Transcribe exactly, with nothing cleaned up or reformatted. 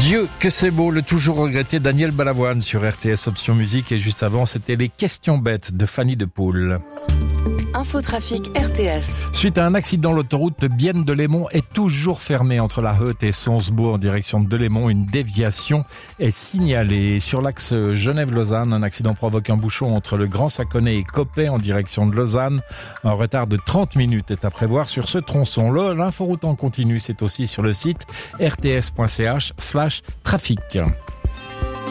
Dieu, que c'est beau, le toujours regretté Daniel Balavoine sur R T S Option Musique. Et juste avant, c'était les questions bêtes de Fanny de Poul. Infotrafic R T S. Suite à un accident, l'autoroute de Bienne-Delémont est toujours fermée entre La Heute et Sonsbeau en direction de Delémont. Une déviation est signalée. Sur l'axe Genève-Lausanne, un accident provoque un bouchon entre le Grand Saconnet et Coppet en direction de Lausanne. Un retard de trente minutes est à prévoir sur ce tronçon. L'inforoute en continu, c'est aussi sur le site r t s point c h slash trafic.